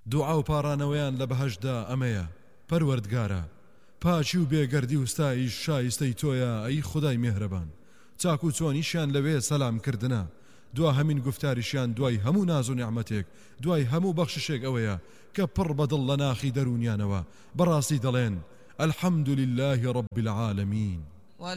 دوعا و پاڕانەوەیان لە بەهەشدا ئەمەیە: پەروەردگارە، پاچی و بێگەردی و ستایش شایستەی تۆیە ئەی خودای میهرەبان. چاک و چۆنیشیان لەوێ سەلامکردنە، دوا هەمین گفتاریشیان دوای هەموو ناز و نیعمەتێک، دوای هەموو بەخششێک ئەوەیە کە پڕ بەدڵ لە ناخی دەرونیانەوە بەڕاستی دەڵێن: الحەمد لله رب العالمین.